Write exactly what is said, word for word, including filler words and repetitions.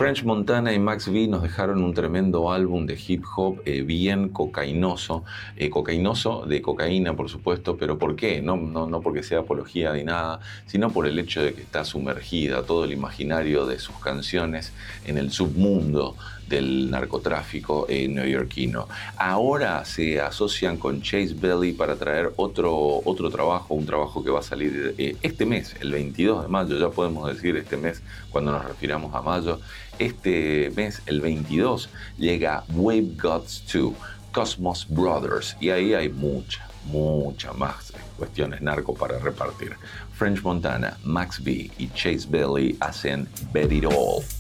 French Montana y Max B nos dejaron un tremendo álbum de hip hop eh, bien cocainoso, eh, cocainoso de cocaína por supuesto, pero ¿por qué? No, no, no porque sea apología ni nada, sino por el hecho de que está sumergida todo el imaginario de sus canciones en el submundo del narcotráfico eh, neoyorquino. Ahora se asocian con Chase Belly para traer otro, otro trabajo, un trabajo que va a salir eh, este mes, el veintidós de mayo, ya podemos decir este mes cuando nos refiramos a mayo. Este mes, el veintidós, llega Wave Gods dos, Cosmos Brothers, y ahí hay mucha, mucha más cuestiones narco para repartir. French Montana, Max B y Chase Belly hacen Bet It All.